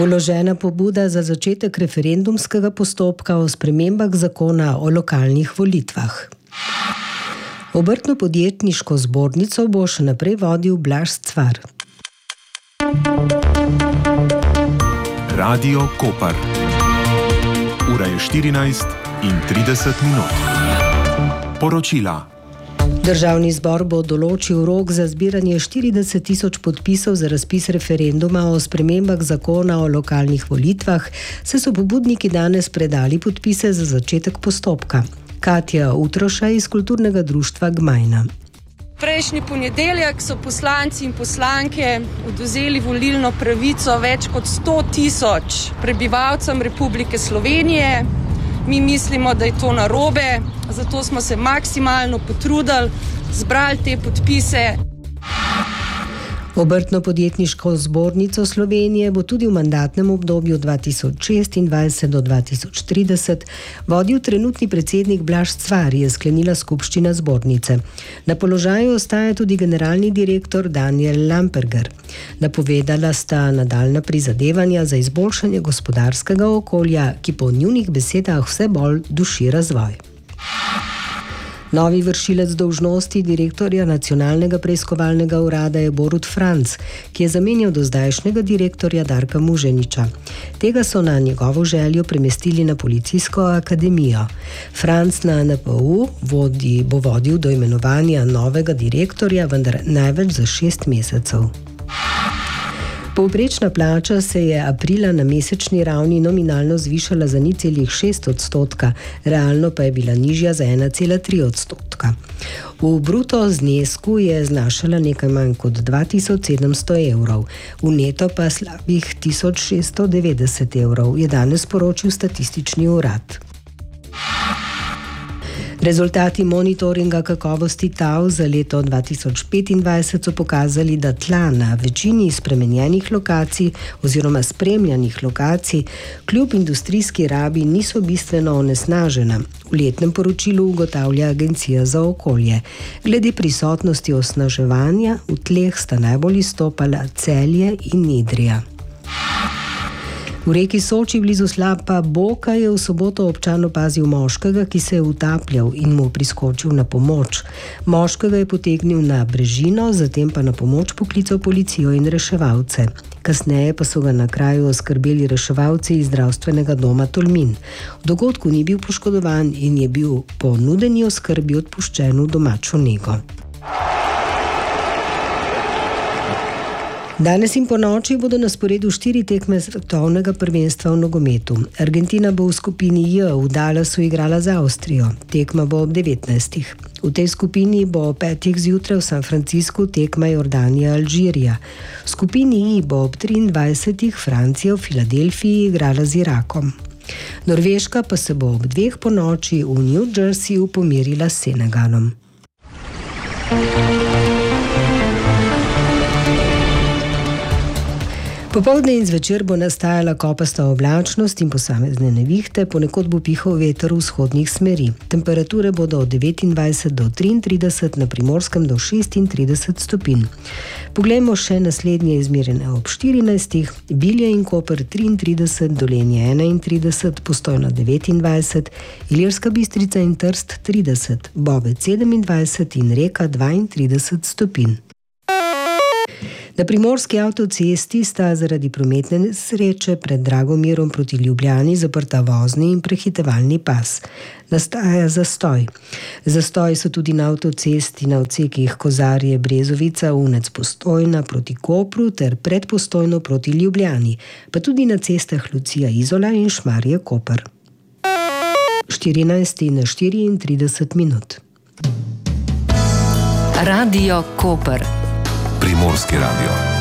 Vložena pobuda za začetek referendumskega postopka o spremembah zakona o lokalnih volitvah. Obrtno-podjetniško zbornico bo še naprej vodil Blaž Cvar. Radio Koper. Ura je 14:30. Poročila. Državni zbor bo določil rok za zbiranje 40 tisoč podpisov za razpis referenduma o spremembah zakona o lokalnih volitvah, saj so pobudniki danes predali podpise za začetek postopka. Katja Utroša iz kulturnega društva Gmajna. Prejšnji ponedeljek so poslanci in poslanke odvzeli volilno pravico več kot 100 tisoč prebivalcem Republike Slovenije. Mi mislimo, da je to narobe, zato smo se maksimalno potrudili, zbrali te podpise. Obrtno-podjetniško zbornico Slovenije bo tudi v mandatnem obdobju 2026 do 2030 vodil trenutni predsednik Blaž Cvar, je sklenila skupščina zbornice. Na položaju ostaja tudi generalni direktor Danijel Lamperger. Napovedala sta nadaljnja prizadevanja za izboljšanje gospodarskega okolja, ki po njunih besedah vse bolj duši razvoj. Novi vršilec dolžnosti direktorja Nacionalnega preiskovalnega urada je Borut Franc, ki je zamenjal dozdajšnjega direktorja Darka Muženiča. Tega so na njegovo željo premestili na Policijsko akademijo. Franc na NPU bo vodil do imenovanja novega direktorja, vendar največ za 6 mesecev. Povprečna plača se je aprila na mesečni ravni nominalno zvišala za 0,6%, realno pa je bila nižja za 1,3%. V bruto znesku je znašala nekaj manj kot 2700 evrov, v neto pa slabih 1690 evrov, je danes poročil statistični urad. Rezultati monitoringa kakovosti tal za leto 2025 so pokazali, da tla na večini spremenjenih lokacij oziroma spremljanih lokacij kljub industrijski rabi niso bistveno onesnažena. V letnem poročilu ugotavlja Agencija za okolje. Glede prisotnosti osnaževanja v tleh sta najbolj izstopala Celje in Idrija. V reki Soči blizu slapa Boka je v soboto občan opazil moškega, ki se je utapljal in mu priskočil na pomoč. Moškega je potegnil na brežino, zatem pa na pomoč poklical policijo in reševalce. Kasneje pa so ga na kraju oskrbeli reševalci iz zdravstvenega doma Tolmin. V dogodku ni bil poškodovan in je bil po nudeni oskrbi odpuščen v domačo nego. Danes in ponoči bodo na sporedu 4 tekme svetovnega prvenstva v nogometu. Argentina bo v skupini J v Dallasu igrala z Avstrijo. Tekma bo ob 19. V tej skupini bo ob 5. zjutraj v San Franciscu tekma Jordanija-Alžirija. V skupini I bo ob 23. Francija v Filadelfiji igrala z Irakom. Norveška pa se bo ob 2. ponoči v New Jerseyju pomerila s Senegalom. Popoldne in zvečer bo nastajala kopasta oblačnost in posamezne nevihte, ponekod bo pihal veter vzhodnih smeri. Temperature bodo od 29 do 33, na Primorskem do 36 stopinj. Poglejmo še naslednje izmerjene ob 14, Bilje in Koper 33, Dolenje 31, Postojna 29, Ilirska Bistrica in Trst 30, Bovec 27 in Reka 32 stopinj. Na primorski avtocesti sta zaradi prometne nesreče pred Dragomirom proti Ljubljani zaprta vozni in prehitevalni pas. Nastaja zastoj. Zastoji so tudi na avtocesti na odsekih Kozarje-Brezovica, Unec-Postojna proti Kopru ter pred Postojno proti Ljubljani, pa tudi na cestah Lucija-Izola in Šmarje-Koper. 14:34 minut. Radio Koper. Primorski radio.